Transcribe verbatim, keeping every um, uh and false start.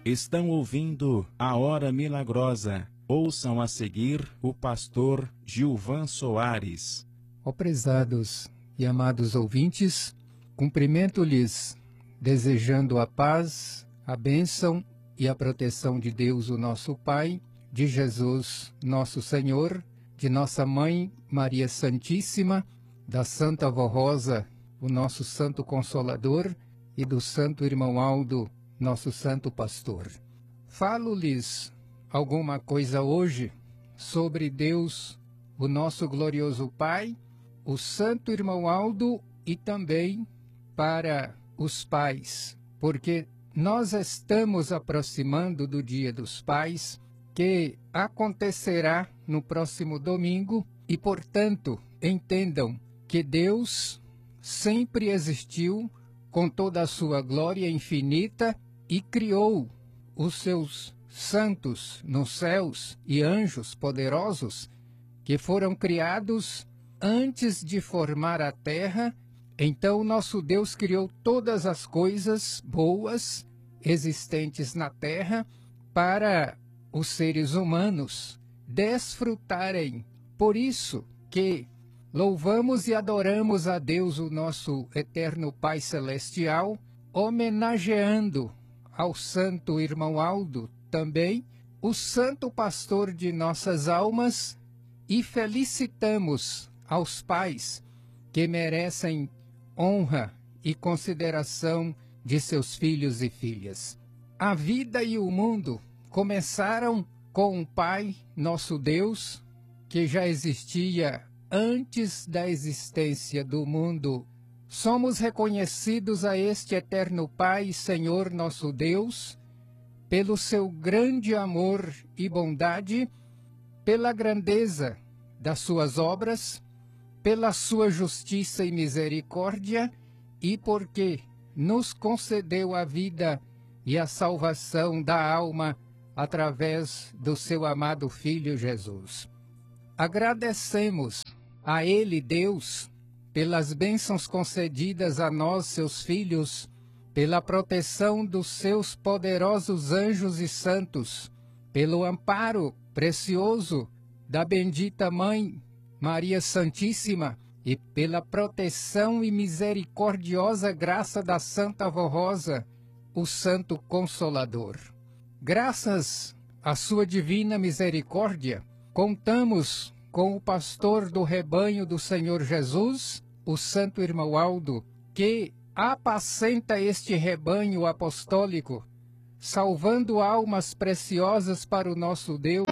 Estão ouvindo a Hora Milagrosa. Ouçam a seguir o pastor Gilvan Soares. Ó prezados e amados ouvintes, cumprimento-lhes, desejando a paz, a bênção e a proteção de Deus, o nosso Pai, de Jesus, nosso Senhor, de nossa Mãe Maria Santíssima, da Santa Vó Rosa, o nosso Santo Consolador, e do Santo Irmão Aldo, nosso Santo Pastor. Falo-lhes alguma coisa hoje sobre Deus, o nosso glorioso Pai, o Santo Irmão Aldo e também para os pais, porque nós estamos aproximando do Dia dos Pais, que acontecerá no próximo domingo, e, portanto, entendam que Deus sempre existiu com toda a sua glória infinita e criou os seus santos nos céus e anjos poderosos que foram criados antes de formar a terra. Então nosso Deus criou todas as coisas boas existentes na terra para os seres humanos desfrutarem. Por isso que louvamos e adoramos a Deus, o nosso eterno Pai Celestial, homenageando ao Santo Irmão Aldo também, o Santo Pastor de nossas almas, e felicitamos aos pais que merecem honra e consideração de seus filhos e filhas. A vida e o mundo começaram com o Pai, nosso Deus, que já existia antes da existência do mundo. Somos reconhecidos a este eterno Pai e Senhor nosso Deus pelo seu grande amor e bondade, pela grandeza das suas obras, pela sua justiça e misericórdia, e porque nos concedeu a vida e a salvação da alma através do seu amado Filho Jesus. Agradecemos a Ele, Deus, pelas bênçãos concedidas a nós, seus filhos, pela proteção dos seus poderosos anjos e santos, pelo amparo precioso da bendita Mãe Maria Santíssima e pela proteção e misericordiosa graça da Santa Vó Rosa, o Santo Consolador. Graças à sua divina misericórdia, contamos com o pastor do rebanho do Senhor Jesus, o Santo Irmão Aldo, que apacenta este rebanho apostólico, salvando almas preciosas para o nosso Deus,